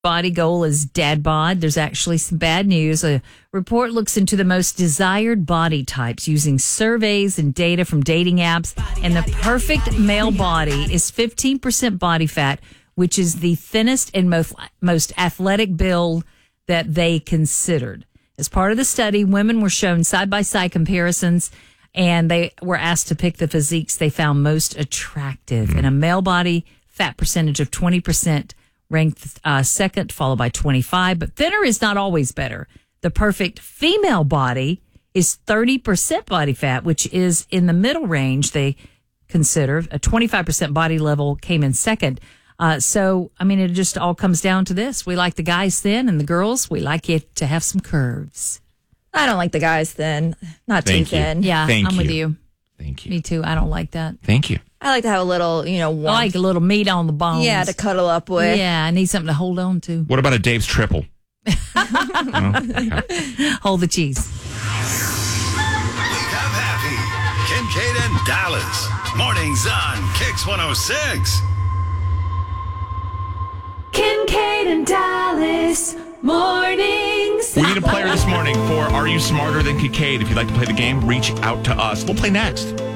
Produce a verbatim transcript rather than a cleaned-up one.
body goal is dad bod. There's actually some bad news. A report looks into the most desired body types using surveys and data from dating apps. And the perfect male body is fifteen percent body fat, which is the thinnest and most, most athletic build that they considered. As part of the study, women were shown side-by-side comparisons, and they were asked to pick the physiques they found most attractive. Mm. And a male body fat percentage of twenty percent ranked uh, second, followed by twenty-five. But thinner is not always better. The perfect female body is thirty percent body fat, which is in the middle range they consider. A twenty-five percent body level came in second. Uh, so, I mean, it just all comes down to this. We like the guys thin, and the girls, we like it to have some curves. I don't like the guys thin. Not Thank too you. thin. Yeah, Thank I'm you. with you. Thank you. Me too. I don't like that. Thank you. I like to have a little, you know, warmth. I like a little meat on the bones. Yeah, to cuddle up with. Yeah, I need something to hold on to. What about a Dave's triple? No? Okay. Hold the cheese. Wake up happy. Kincaid and Dallas. Mornings on Kix one oh six. Kincaid and Dallas mornings. We need a player this morning for Are You Smarter Than Kincaid? If you'd like to play the game, reach out to us. We'll play next.